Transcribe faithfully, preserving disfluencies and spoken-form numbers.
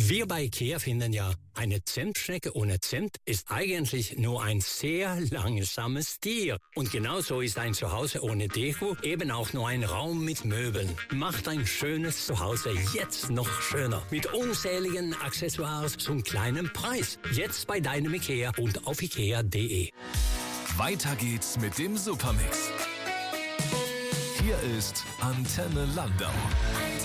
Wir bei IKEA finden ja, eine Zimtschnecke ohne Zimt ist eigentlich nur ein sehr langsames Tier. Und genauso ist ein Zuhause ohne Deko eben auch nur ein Raum mit Möbeln. Macht ein schönes Zuhause jetzt noch schöner. Mit unzähligen Accessoires zum kleinen Preis. Jetzt bei deinem IKEA und auf ikea punkt de. Weiter geht's mit dem Supermix. Hier ist Antenne Landau.